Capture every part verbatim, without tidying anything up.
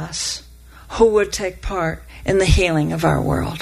us who would take part in the healing of our world.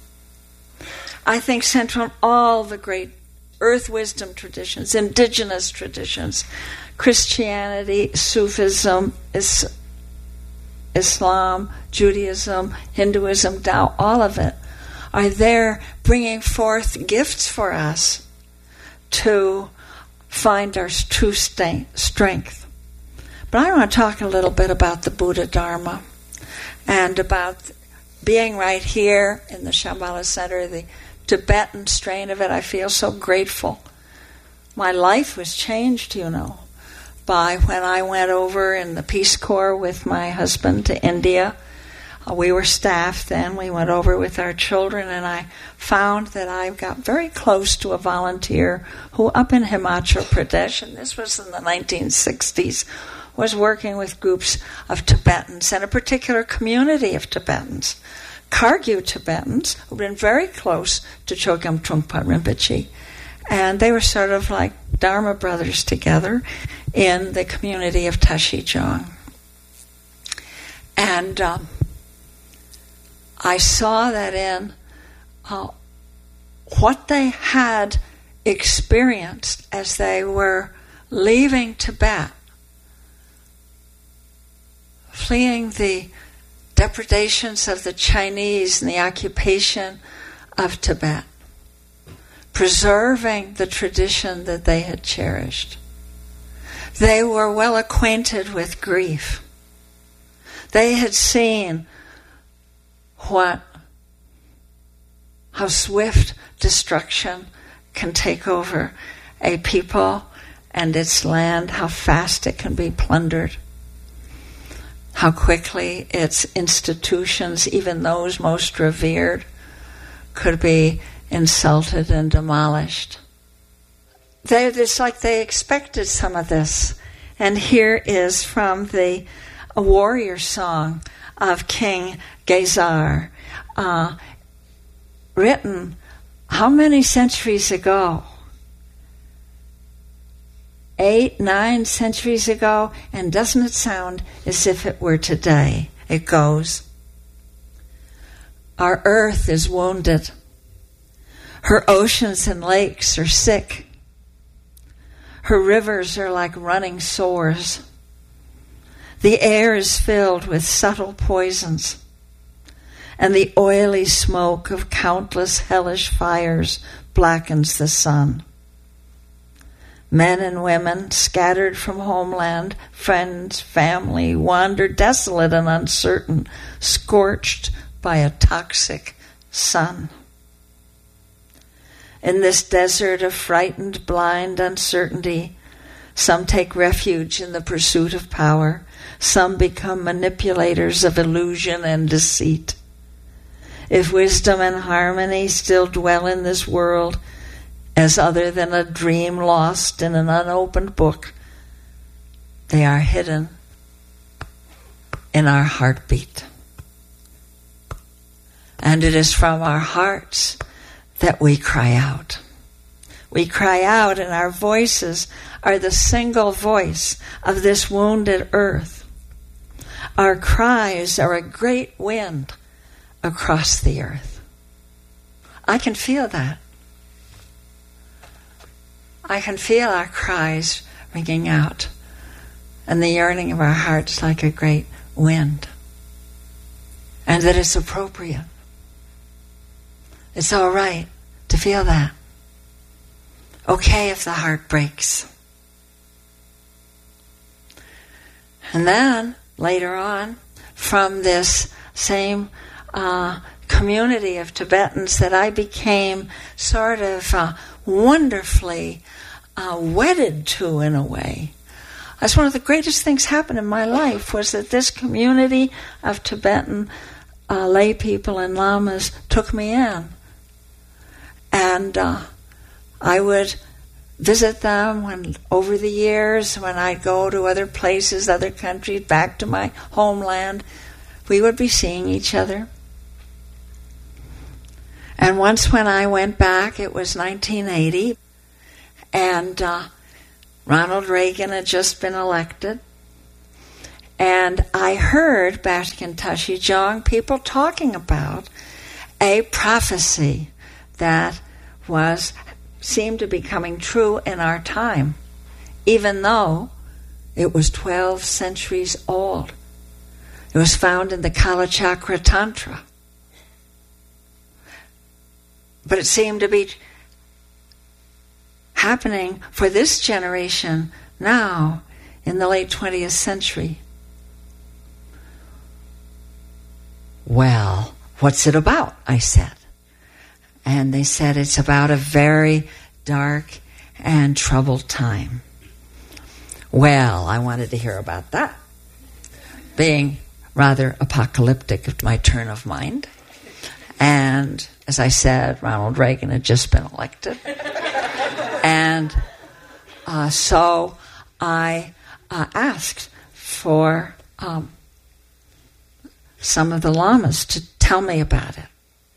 I think central in all the great earth wisdom traditions, indigenous traditions, Christianity, Sufism, is, Islam, Judaism, Hinduism, Tao, all of it are there bringing forth gifts for us to find our true st- strength. But I want to talk a little bit about the Buddha Dharma and about being right here in the Shambhala Center, the Tibetan strain of it. I feel so grateful. My life was changed, you know, by when I went over in the Peace Corps with my husband to India. Uh, we were staff then. We went over with our children, and I found that I got very close to a volunteer who up in Himachal Pradesh, and this was in the nineteen sixties, was working with groups of Tibetans and a particular community of Tibetans, Kagyu Tibetans, who'd been very close to Chogyam Trungpa Rinpoche. And they were sort of like Dharma brothers together in the community of Tashijong. And um, I saw that in uh, what they had experienced as they were leaving Tibet, fleeing the depredations of the Chinese and the occupation of Tibet, preserving the tradition that they had cherished. They were well acquainted with grief. They had seen what, how swift destruction can take over a people and its land, how fast it can be plundered, how quickly its institutions, even those most revered, could be insulted and demolished. They, it's like they expected some of this. And here is from the a warrior song of King Gezar, uh, written how many centuries ago? Eight, nine centuries ago, and doesn't it sound as if it were today? It goes, our earth is wounded. Her oceans and lakes are sick. Her rivers are like running sores. The air is filled with subtle poisons, and the oily smoke of countless hellish fires blackens the sun. Men and women, scattered from homeland, friends, family, wander desolate and uncertain, scorched by a toxic sun. In this desert of frightened, blind uncertainty, some take refuge in the pursuit of power. Some become manipulators of illusion and deceit. If wisdom and harmony still dwell in this world, as other than a dream lost in an unopened book, they are hidden in our heartbeat. And it is from our hearts that we cry out. We cry out, and our voices are the single voice of this wounded earth. Our cries are a great wind across the earth. I can feel that. I can feel our cries ringing out, and the yearning of our hearts like a great wind. And that it's appropriate. It's all right to feel that. Okay if the heart breaks. And then, later on, from this same uh, community of Tibetans that I became sort of uh, wonderfully uh, wedded to in a way. That's one of the greatest things happened in my life, was that this community of Tibetan uh, lay people and lamas took me in. And uh, I would visit them when, over the years, when I'd go to other places, other countries, back to my homeland, we would be seeing each other. And once when I went back, it was nineteen eighty, and uh, Ronald Reagan had just been elected. And I heard back in Tashijong people talking about a prophecy that was seemed to be coming true in our time, even though it was twelve centuries old. It was found in the Kalachakra Tantra. But it seemed to be happening for this generation now in the late twentieth century. Well, what's it about? I said. And they said it's about a very dark and troubled time. Well, I wanted to hear about that. Being rather apocalyptic of my turn of mind. And as I said, Ronald Reagan had just been elected. And uh, so I uh, asked for um, some of the lamas to tell me about it.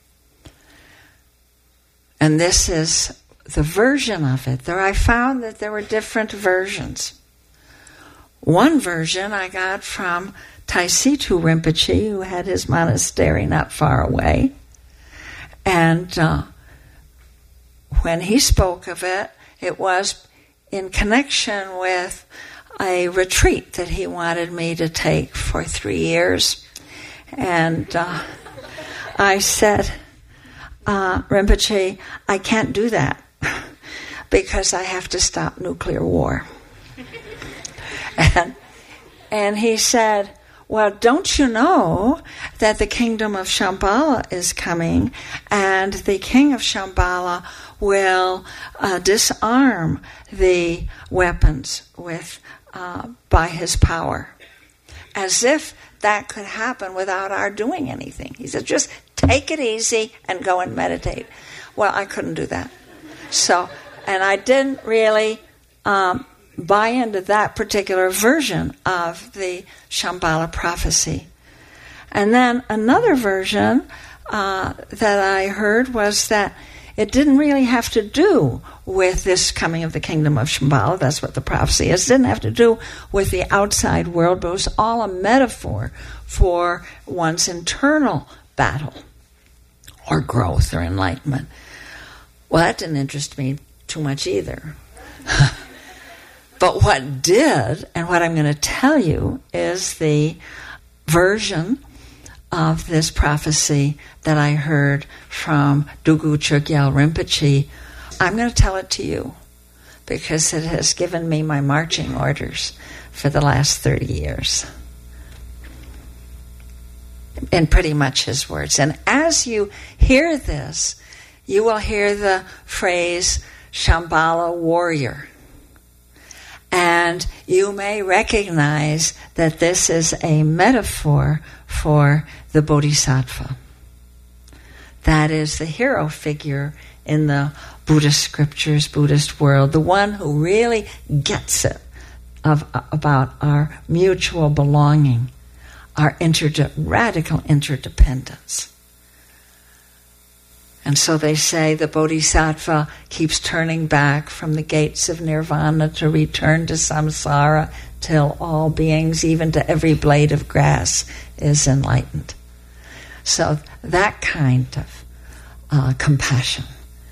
And this is the version of it. There, I found that there were different versions. One version I got from Taisitu Rinpoche, who had his monastery not far away. And uh, when he spoke of it, it was in connection with a retreat that he wanted me to take for three years. And uh, I said, uh, Rinpoche, I can't do that because I have to stop nuclear war. and, and he said, well, don't you know that the kingdom of Shambhala is coming, and the king of Shambhala will uh, disarm the weapons with uh, by his power, as if that could happen without our doing anything. He said, just take it easy and go and meditate. Well, I couldn't do that. So, and I didn't really um, buy into that particular version of the Shambhala prophecy. And then another version uh, that I heard was that it didn't really have to do with this coming of the kingdom of Shambhala. That's what the prophecy is. It didn't have to do with the outside world, but it was all a metaphor for one's internal battle or growth or enlightenment. Well, that didn't interest me too much either. But what did, and what I'm going to tell you, is the version of this prophecy that I heard from Dugu Chogyal Rinpoche. I'm going to tell it to you because it has given me my marching orders for the last thirty years. In pretty much his words. And as you hear this, you will hear the phrase Shambhala warrior. And you may recognize that this is a metaphor for the Bodhisattva. That is the hero figure in the Buddhist scriptures, Buddhist world, the one who really gets it of, about our mutual belonging, our interde- radical interdependence. And so they say the Bodhisattva keeps turning back from the gates of nirvana to return to samsara till all beings, even to every blade of grass, is enlightened. So that kind of uh, compassion.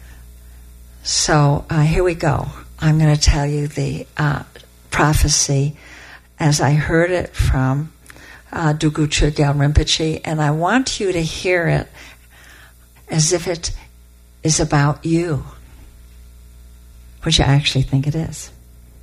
So uh, here we go. I'm going to tell you the uh, prophecy as I heard it from uh, Dugu Chogyal Rinpoche, and I want you to hear it as if it is about you, which I actually think it is.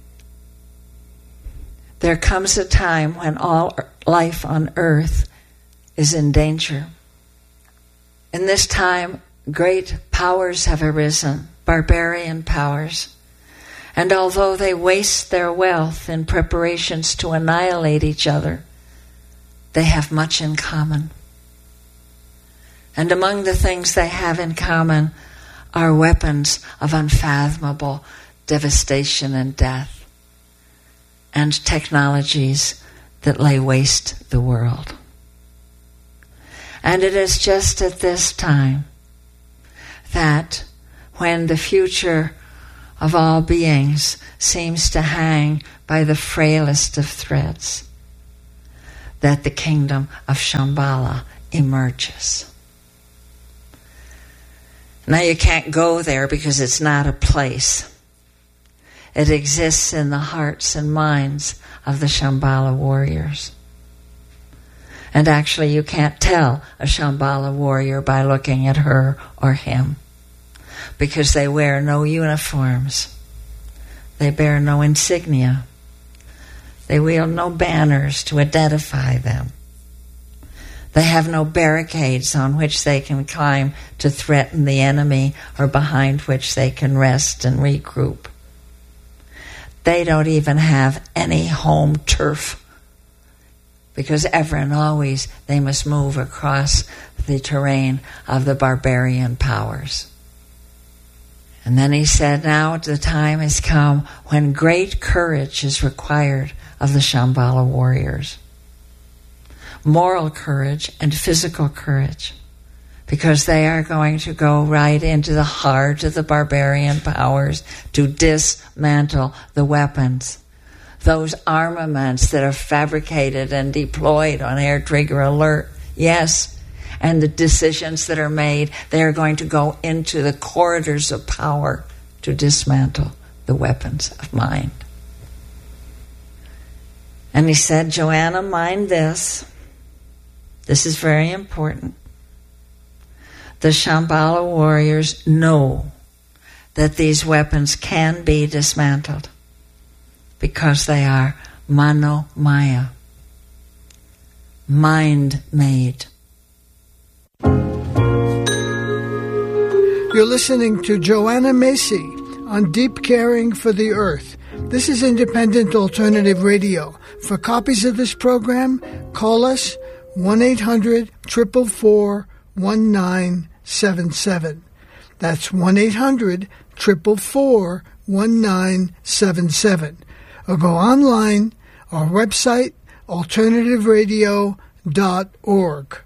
There comes a time when all life on earth is in danger. In this time, great powers have arisen, barbarian powers, and although they waste their wealth in preparations to annihilate each other, they have much in common. And among the things they have in common are weapons of unfathomable devastation and death, and technologies that lay waste the world. And it is just at this time that when the future of all beings seems to hang by the frailest of threads, that the kingdom of Shambhala emerges. Now you can't go there because it's not a place. It exists in the hearts and minds of the Shambhala warriors. And actually you can't tell a Shambhala warrior by looking at her or him, because they wear no uniforms. They bear no insignia. They wield no banners to identify them. They have no barricades on which they can climb to threaten the enemy or behind which they can rest and regroup. They don't even have any home turf, because ever and always they must move across the terrain of the barbarian powers. And then he said, now the time has come when great courage is required of the Shambhala warriors. Moral courage and physical courage, because they are going to go right into the heart of the barbarian powers to dismantle the weapons, those armaments that are fabricated and deployed on air trigger alert. Yes, and the decisions that are made, they are going to go into the corridors of power to dismantle the weapons of mind. And he said, Joanna, mind this. This is very important. The Shambhala warriors know that these weapons can be dismantled because they are mano maya, mind-made. You're listening to Joanna Macy on Deep Caring for the Earth. This is Independent Alternative Radio. For copies of this program, call us one eight hundred, four four four, one nine seven seven. That's one eight hundred, four four four, one nine seven seven. Or go online, our website, alternative radio dot org.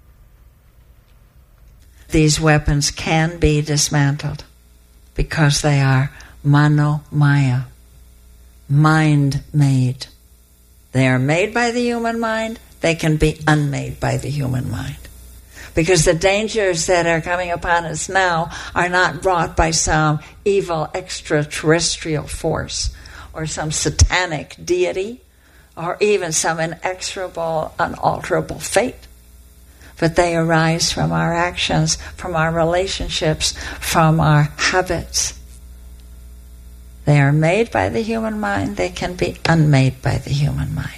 These weapons can be dismantled because they are mano maya, mind-made. They are made by the human mind. They can be unmade by the human mind. Because the dangers that are coming upon us now are not brought by some evil extraterrestrial force or some satanic deity or even some inexorable, unalterable fate. But they arise from our actions, from our relationships, from our habits. They are made by the human mind. They can be unmade by the human mind.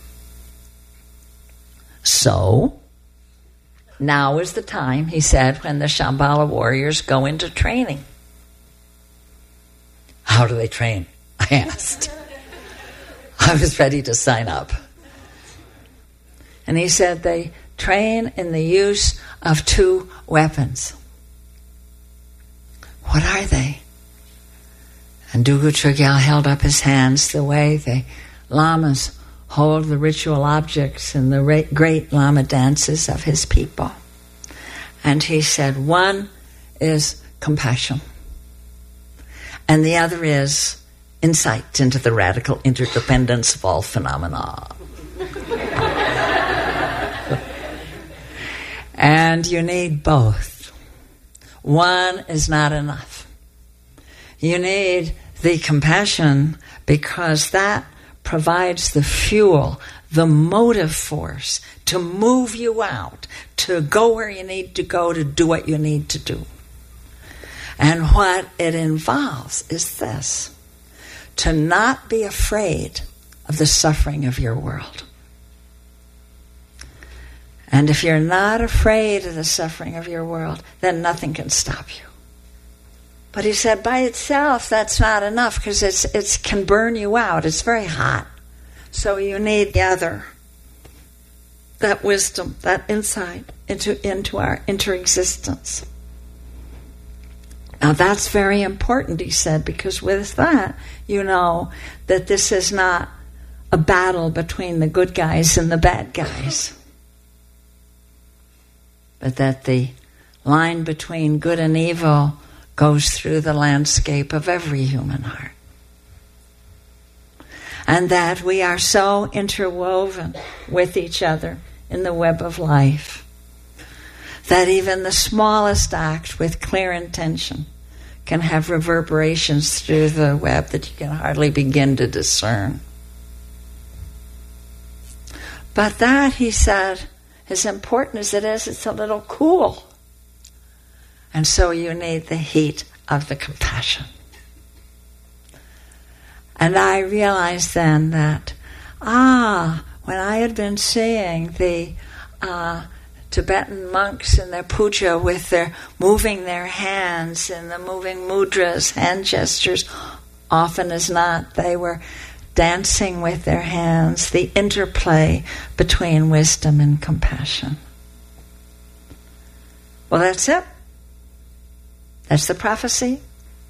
So, now is the time, he said, when the Shambhala warriors go into training. How do they train? I asked. I was ready to sign up. And he said they train in the use of two weapons. What are they? And Dugu Chogyal held up his hands the way the lamas hold the ritual objects in the great lama dances of his people. And he said, one is compassion, and the other is insight into the radical interdependence of all phenomena. And you need both. One is not enough. You need the compassion because that provides the fuel, the motive force to move you out, to go where you need to go, to do what you need to do. And what it involves is this: to not be afraid of the suffering of your world. And if you're not afraid of the suffering of your world, then nothing can stop you. But he said, by itself, that's not enough because it's it can burn you out. It's very hot. So you need the other, that wisdom, that insight into, into our interexistence. Now that's very important, he said, because with that, you know that this is not a battle between the good guys and the bad guys, but that the line between good and evil goes through the landscape of every human heart. and that we are so interwoven with each other in the web of life that even the smallest act with clear intention can have reverberations through the web that you can hardly begin to discern. But that, he said, as important as it is, it's a little cool. And so you need the heat of the compassion. And I realized then that, ah, when I had been seeing the uh, Tibetan monks in their puja with their moving their hands in the moving mudras, hand gestures, often as not, they were dancing with their hands, the interplay between wisdom and compassion. Well, that's it. That's the prophecy.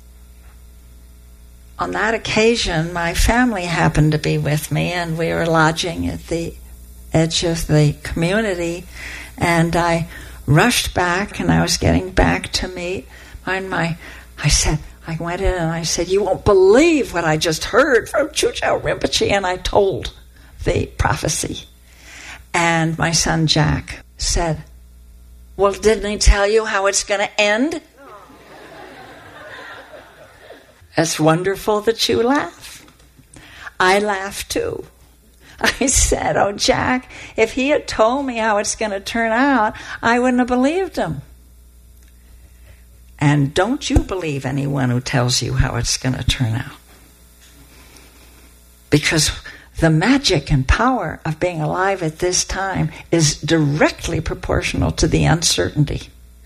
On that occasion, my family happened to be with me, and we were lodging at the edge of the community, and I rushed back, and I was getting back to meet my, my I said, I went in and I said, you won't believe what I just heard from Chucho Rinpoche, and I told the prophecy. And my son Jack said, well, didn't he tell you how it's going to end? It's wonderful that you laugh. I laugh too. I said, oh, Jack, if he had told me how it's going to turn out, I wouldn't have believed him. And don't you believe anyone who tells you how it's going to turn out. Because the magic and power of being alive at this time is directly proportional to the uncertainty.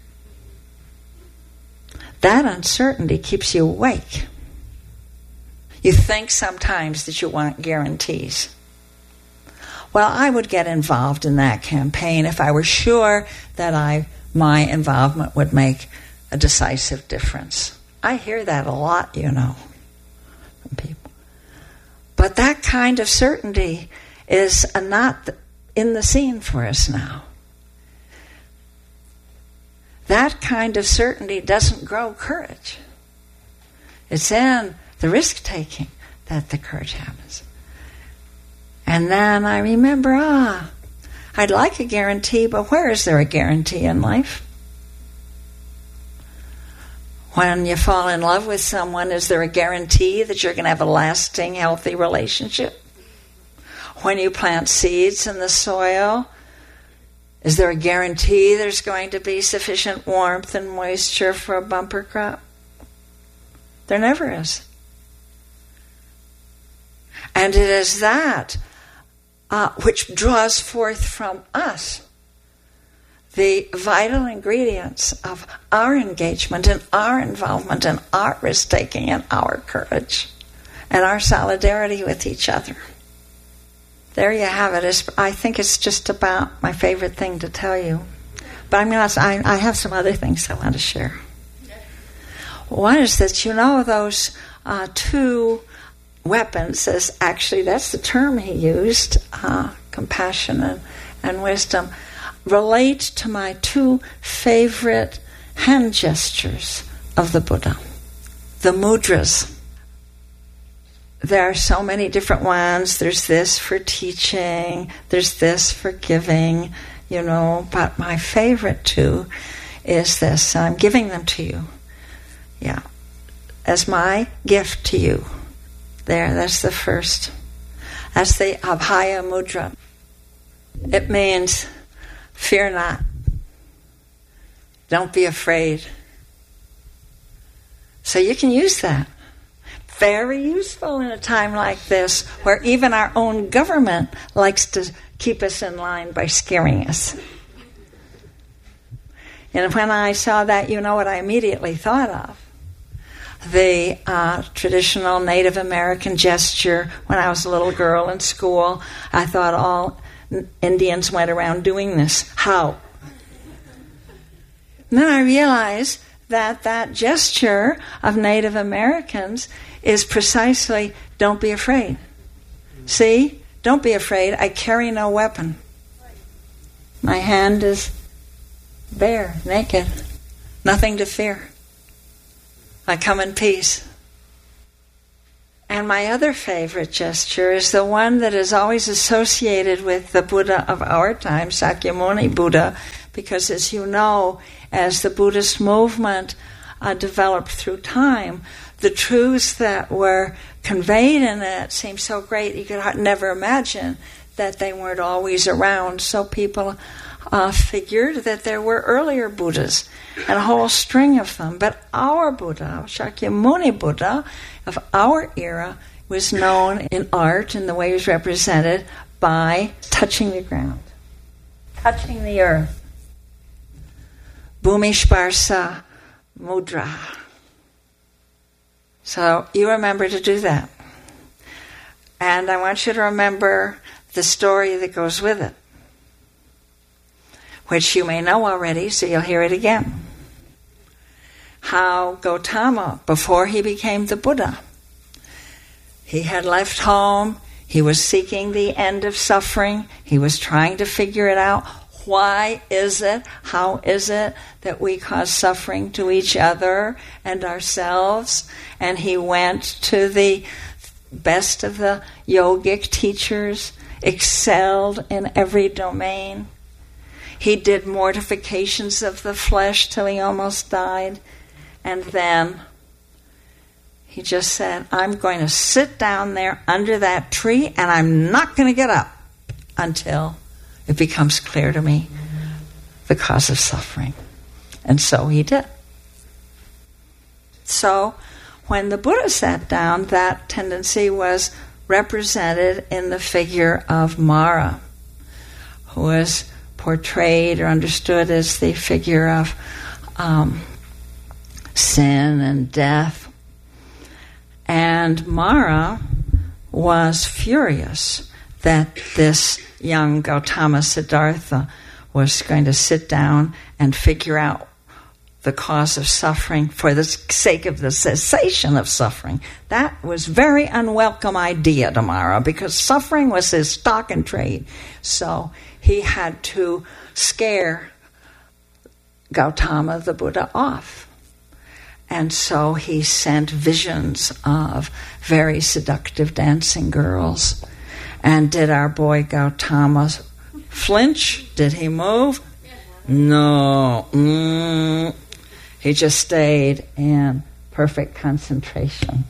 That uncertainty keeps you awake. You think sometimes that you want guarantees. Well, I would get involved in that campaign if I were sure that I, my involvement would make a decisive difference. I hear that a lot, you know, from people. But that kind of certainty is not in the scene for us now. That kind of certainty doesn't grow courage. It's in the risk-taking that the courage happens. And then I remember, ah, I'd like a guarantee, but where is there a guarantee in life? When you fall in love with someone, is there a guarantee that you're going to have a lasting, healthy relationship? When you plant seeds in the soil, is there a guarantee there's going to be sufficient warmth and moisture for a bumper crop? There never is. And it is that uh, which draws forth from us the vital ingredients of our engagement and our involvement and our risk-taking and our courage and our solidarity with each other. There you have it. It's, I think it's just about my favorite thing to tell you. But I'm not, I, I have some other things I want to share. One is that, you know, those uh, two weapons, as actually that's the term he used, uh, compassion and, and wisdom, relate to my two favorite hand gestures of the Buddha, the mudras. There are so many different ones. There's this for teaching, there's this for giving, you know, but my favorite two is this. I'm giving them to you. Yeah. As my gift to you. There, that's the first. That's the Abhaya Mudra. It means, fear not. Don't be afraid. So you can use that. Very useful in a time like this, where even our own government likes to keep us in line by scaring us. And when I saw that, you know what I immediately thought of? The uh, traditional Native American gesture. When I was a little girl in school, I thought all Indians went around doing this. How? And then I realized that that gesture of Native Americans is precisely, don't be afraid. See? Don't be afraid. I carry no weapon. My hand is bare, naked. Nothing to fear. I come in peace. And my other favorite gesture is the one that is always associated with the Buddha of our time, Sakyamuni Buddha, because as you know, as the Buddhist movement uh, developed through time, the truths that were conveyed in it seemed so great you could never imagine that they weren't always around. So people uh, figured that there were earlier Buddhas, and a whole string of them. But our Buddha, Shakyamuni Buddha, of our era, was known in art, in the way he was represented, by touching the ground, touching the earth. Bhumisparsa mudra. So you remember to do that. And I want you to remember the story that goes with it, which you may know already, so you'll hear it again. How Gautama, before he became the Buddha, he had left home, he was seeking the end of suffering, he was trying to figure it out. Why is it, how is it that we cause suffering to each other and ourselves? And he went to the best of the yogic teachers, excelled in every domain. He did mortifications of the flesh till he almost died. And then he just said, I'm going to sit down there under that tree and I'm not going to get up until it becomes clear to me the cause of suffering. And so he did. So when the Buddha sat down, that tendency was represented in the figure of Mara, who was portrayed or understood as the figure of um, sin and death. And Mara was furious that this young Gautama Siddhartha was going to sit down and figure out the cause of suffering for the sake of the cessation of suffering. That was very unwelcome idea to Mara, because suffering was his stock and trade. So he had to scare Gautama the Buddha off. And so he sent visions of very seductive dancing girls. And did our boy Gautama flinch? Did he move? No. Mm. He just stayed in perfect concentration.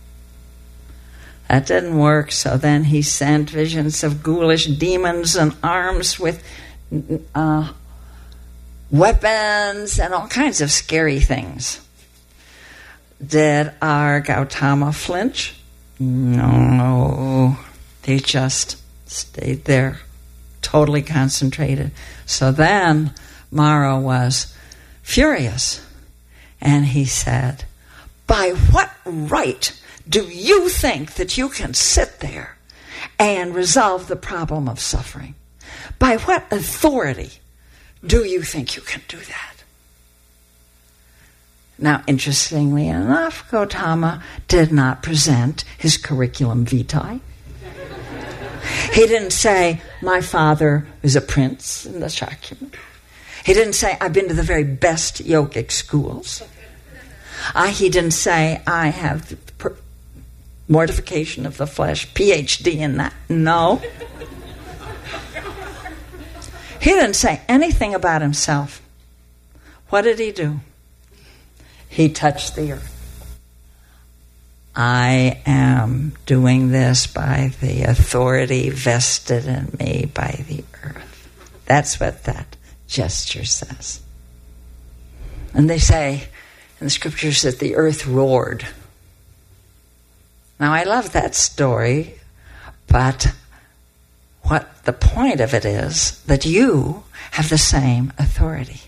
That didn't work, so then he sent visions of ghoulish demons and arms with uh, weapons and all kinds of scary things. Did our Gautama flinch? No. They just stayed there, totally concentrated. So then Mara was furious. And he said, by what right do you think that you can sit there and resolve the problem of suffering? By what authority do you think you can do that? Now, interestingly enough, Gautama did not present his curriculum vitae. He didn't say, my father is a prince in the Shakyamuni. He didn't say, I've been to the very best yogic schools. Uh, he didn't say, I have per- mortification of the flesh, P H D in that. No. He didn't say anything about himself. What did he do? He touched the earth. I am doing this by the authority vested in me by the earth. That's what that gesture says. And they say in the scriptures that the earth roared. Now, I love that story, but what the point of it is that you have the same authority.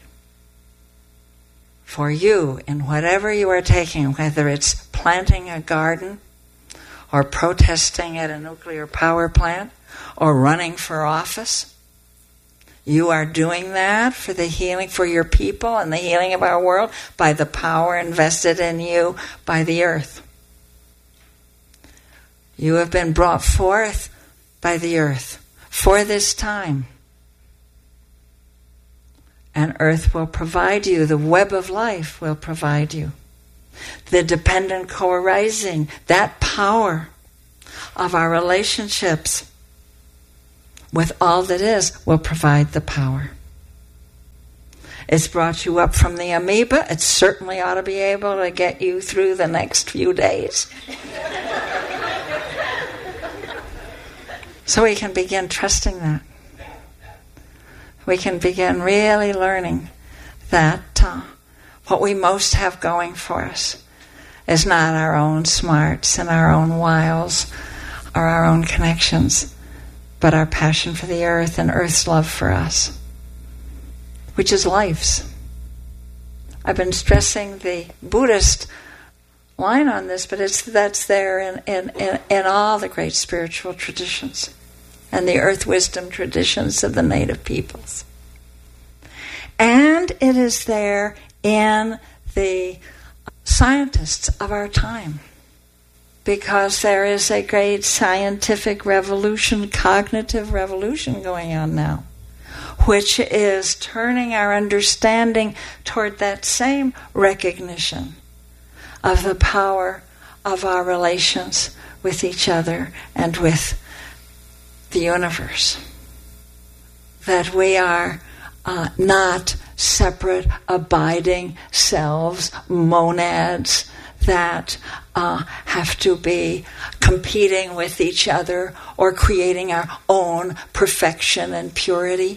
For you, in whatever you are taking, whether it's planting a garden or protesting at a nuclear power plant or running for office, you are doing that for the healing, for your people and the healing of our world by the power invested in you by the earth. You have been brought forth by the earth for this time. And earth will provide you, the web of life will provide you The dependent co-arising, that power of our relationships with all that is, will provide the power. It's brought you up from the amoeba. It certainly ought to be able to get you through the next few days. So we can begin trusting that. We can begin really learning that uh, what we most have going for us is not our own smarts and our own wiles or our own connections, but our passion for the earth and earth's love for us, which is life's. I've been stressing the Buddhist line on this, but it's that's there in, in, in, in all the great spiritual traditions and the earth wisdom traditions of the native peoples. And it is there in the scientists of our time, because there is a great scientific revolution, cognitive revolution going on now, which is turning our understanding toward that same recognition of the power of our relations with each other and with the universe. That we are uh, not separate, abiding selves, monads that uh, have to be competing with each other or creating our own perfection and purity,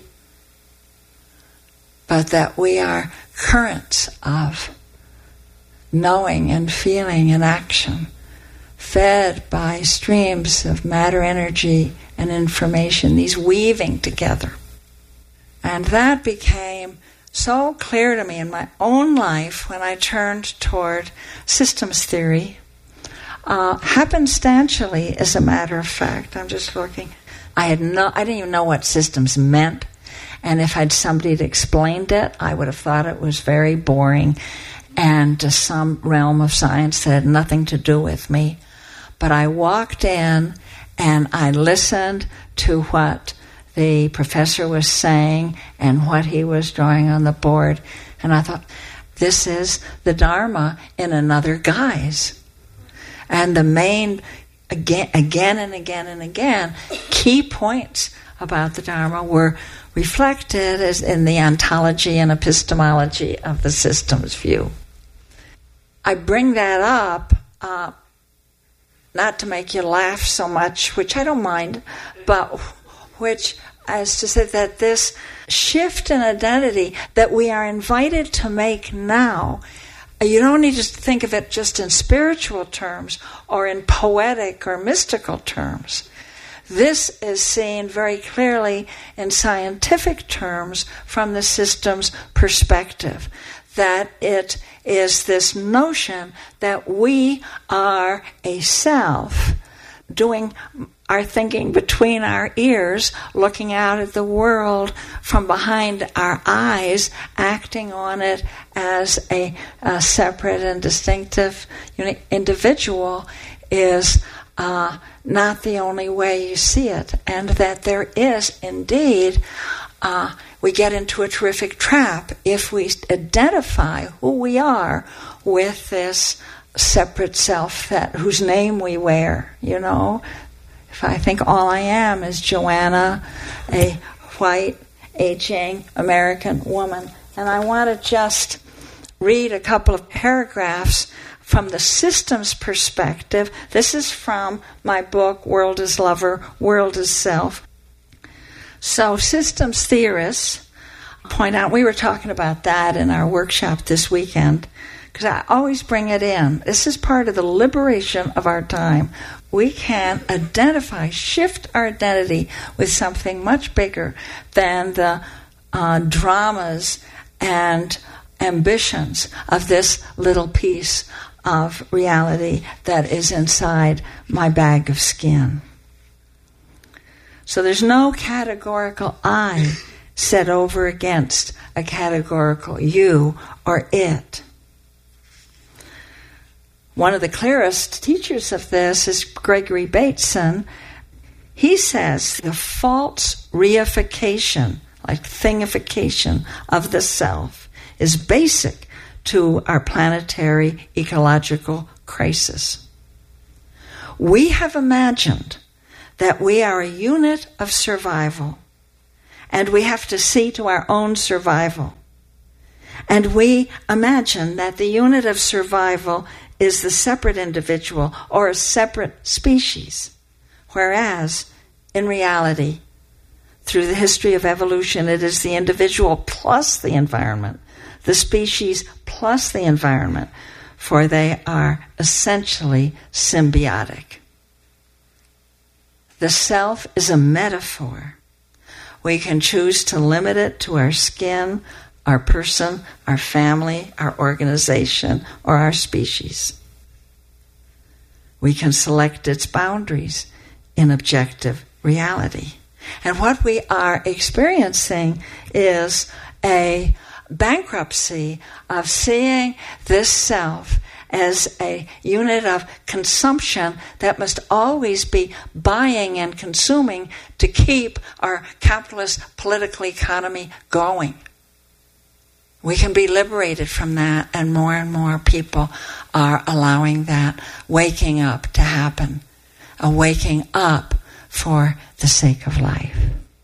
but that we are currents of knowing and feeling and action, fed by streams of matter, energy, and information, these weaving together. And that became so clear to me in my own life when I turned toward systems theory. Uh, happenstantially, as a matter of fact, I'm just looking, I had no, I didn't even know what systems meant. And if I'd somebody had explained it, I would have thought it was very boring and to some realm of science that had nothing to do with me. But I walked in and I listened to what the professor was saying and what he was drawing on the board. And I thought, this is the Dharma in another guise. And the main, again, again and again and again, key points about the Dharma were reflected as in the ontology and epistemology of the systems view. I bring that up uh, not to make you laugh so much, which I don't mind, but which is to say that this shift in identity that we are invited to make now, you don't need to think of it just in spiritual terms or in poetic or mystical terms. This is seen very clearly in scientific terms from the system's perspective, that it is this notion that we are a self doing our thinking between our ears, looking out at the world from behind our eyes, acting on it as a, a separate and distinctive unique individual is uh, not the only way you see it, and that there is indeed, uh, we get into a terrific trap if we identify who we are with this separate self that whose name we wear, you know. If I think all I am is Joanna, a white, aging American woman. And I want to just read a couple of paragraphs from the systems perspective. This is from my book, World as Lover, World as Self. So systems theorists point out, we were talking about that in our workshop this weekend, because I always bring it in. This is part of the liberation of our time. We can identify, shift our identity with something much bigger than the uh, dramas and ambitions of this little piece of reality that is inside my bag of skin. So there's no categorical I set over against a categorical you or it. One of the clearest teachers of this is Gregory Bateson. He says the false reification, like thingification of the self, is basic to our planetary ecological crisis. We have imagined that we are a unit of survival, and we have to see to our own survival. And we imagine that the unit of survival is the separate individual or a separate species, whereas, in reality, through the history of evolution, it is the individual plus the environment, the species plus the environment, for they are essentially symbiotic. The self is a metaphor. We can choose to limit it to our skin, our person, our family, our organization, or our species. We can select its boundaries in objective reality. And what we are experiencing is a bankruptcy of seeing this self as a unit of consumption that must always be buying and consuming to keep our capitalist political economy going. We can be liberated from that, and more and more people are allowing that waking up to happen, a waking up for the sake of life.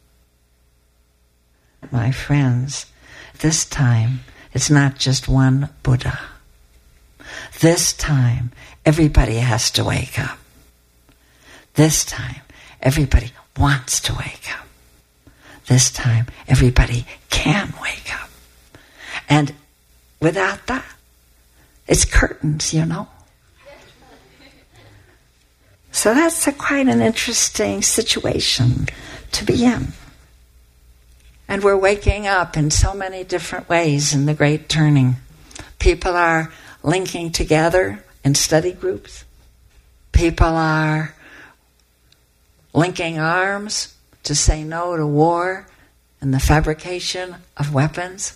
My friends, this time it's not just one Buddha. This time everybody has to wake up. This time everybody wants to wake up. This time everybody can wake up. And without that, it's curtains, you know. So that's a, quite an interesting situation to be in. And we're waking up in so many different ways in the Great Turning. People are linking together in study groups. People are linking arms to say no to war and the fabrication of weapons.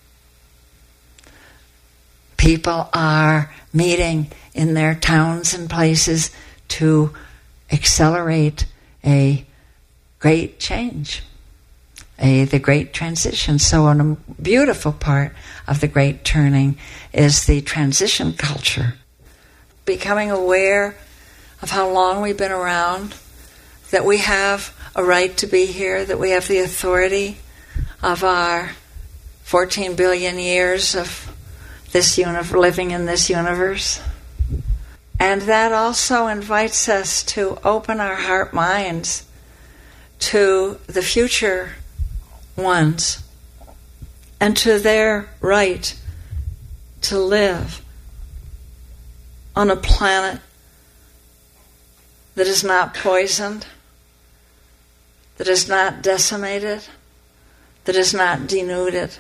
People are meeting in their towns and places to accelerate a great change, a the great transition. So a beautiful part of the Great Turning is the transition culture. Becoming aware of how long we've been around, that we have a right to be here, that we have the authority of our fourteen billion years of this universe, living in this universe. And that also invites us to open our heart minds to the future ones and to their right to live on a planet that is not poisoned, that is not decimated, that is not denuded.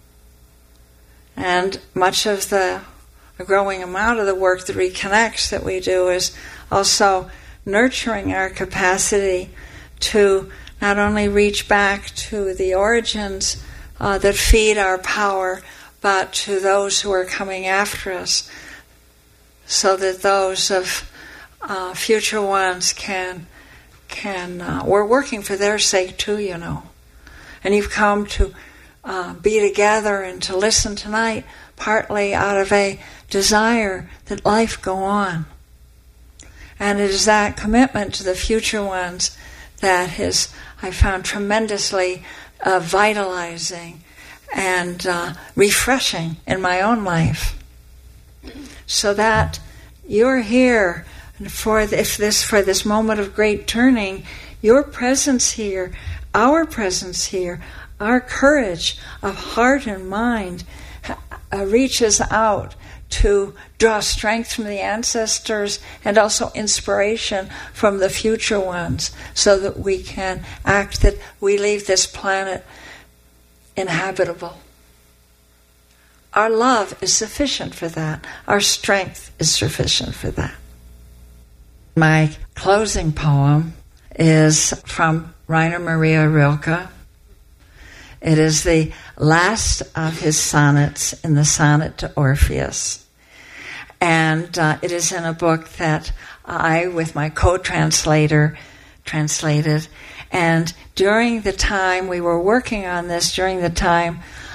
And much of the a growing amount of the work that reconnects that we do is also nurturing our capacity to not only reach back to the origins uh, that feed our power, but to those who are coming after us, so that those of uh, future ones can can uh, we're working for their sake too, you know. And you've come to uh, be together and to listen tonight, partly out of a desire that life go on. And it is that commitment to the future ones that is, I found, tremendously uh, vitalizing and uh, refreshing in my own life. So that you're here for if this for this moment of great turning, your presence here, our presence here, our courage of heart and mind uh, reaches out to draw strength from the ancestors and also inspiration from the future ones, so that we can act that we leave this planet inhabitable. Our love is sufficient for that. Our strength is sufficient for that. My closing poem is from Rainer Maria Rilke. It is the last of his sonnets in the Sonnet to Orpheus. And uh, it is in a book that I, with my co-translator, translated. And during the time we were working on this, during the time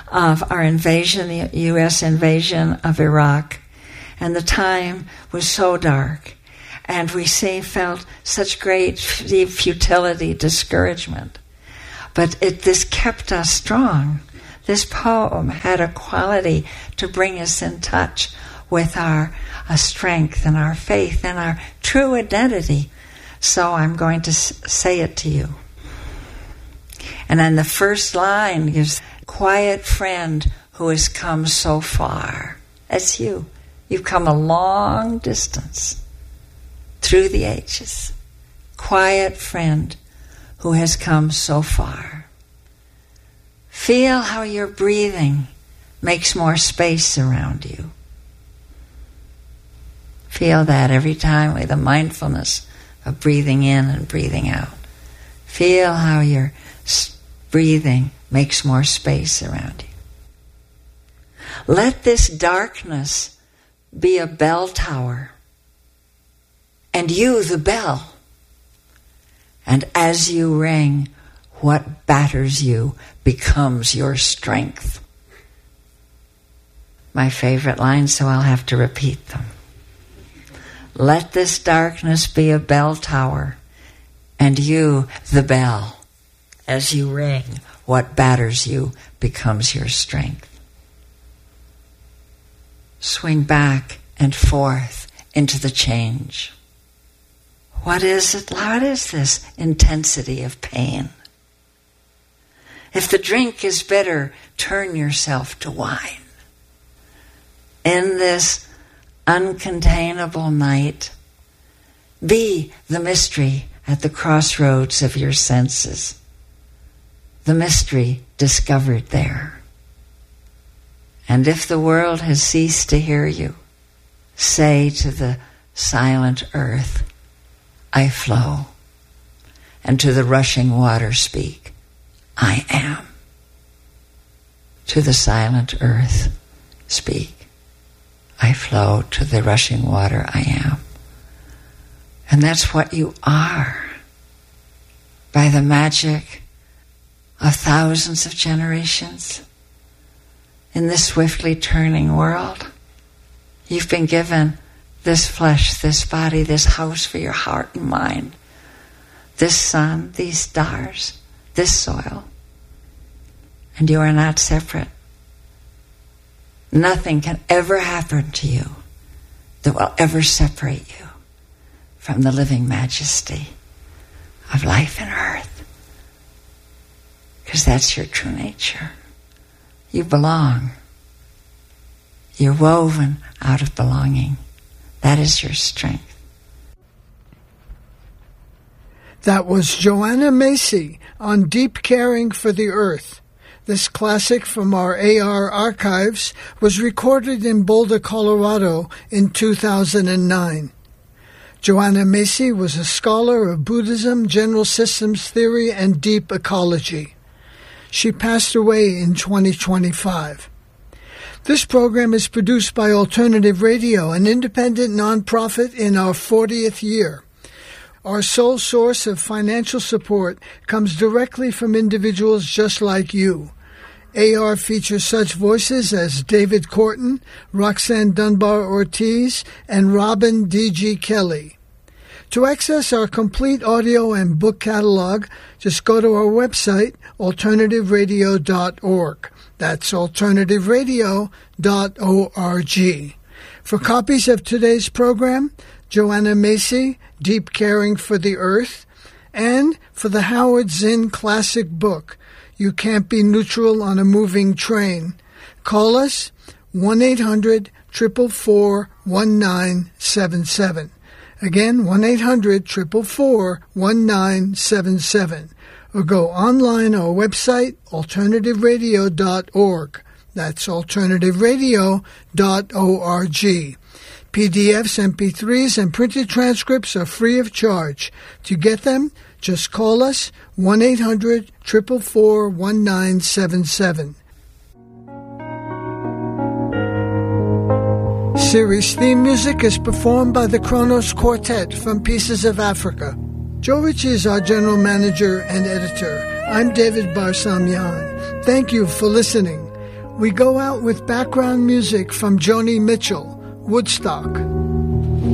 of our invasion, the U S invasion of Iraq. And the time was so dark. And we say, felt such great futility, discouragement. But it, this kept us strong. This poem had a quality to bring us in touch with our uh, strength and our faith and our true identity. So I'm going to s- say it to you. And then the first line is, quiet friend who has come so far. That's you. You've come a long distance through the ages. Quiet friend who has come so far. Feel how your breathing makes more space around you. Feel that every time with the mindfulness of breathing in and breathing out. Feel how your breathing makes more space around you. Let this darkness be a bell tower, and you the bell. And as you ring, what batters you becomes your strength. My favorite lines, so I'll have to repeat them. Let this darkness be a bell tower, and you the bell. As you ring, what batters you becomes your strength. Swing back and forth into the change. What is it? What is this intensity of pain? If the drink is bitter, turn yourself to wine. In this uncontainable night, be the mystery at the crossroads of your senses. The mystery discovered there. And if the world has ceased to hear you, say to the silent earth, I flow. And to the rushing water speak, I am. To the silent earth speak, I flow. To the rushing water, I am. And that's what you are. By the magic of thousands of generations, in this swiftly turning world, you've been given this flesh, this body, this house for your heart and mind, this sun, these stars, this soil. And you are not separate. Nothing can ever happen to you that will ever separate you from the living majesty of life and earth. Because that's your true nature. You belong. You're woven out of belonging. That is your strength. That was Joanna Macy on Deep Caring for the Earth. This classic from our A R archives was recorded in Boulder, Colorado in two thousand nine. Joanna Macy was a scholar of Buddhism, general systems theory, and deep ecology. She passed away in twenty twenty-five. This program is produced by Alternative Radio, an independent nonprofit in our fortieth year. Our sole source of financial support comes directly from individuals just like you. A R features such voices as David Corton, Roxanne Dunbar-Ortiz, and Robin D G. Kelly. To access our complete audio and book catalog, just go to our website, alternative radio dot org. That's alternative radio dot org. For copies of today's program, Joanna Macy, Deep Caring for the Earth, and for the Howard Zinn classic book, You Can't Be Neutral on a Moving Train, call us one eight hundred, four four four, one nine seven seven. Again, one eight hundred, four four four, one nine seven seven. Or go online on our website, alternative radio dot org. That's alternative radio dot org. P D Fs, M P threes, and printed transcripts are free of charge. To get them, just call us one eight hundred, four four four, one nine seven seven. Series theme music is performed by the Kronos Quartet from Pieces of Africa. Joe Ritchie is our general manager and editor. I'm David Barsamian. Thank you for listening. We go out with background music from Joni Mitchell, Woodstock.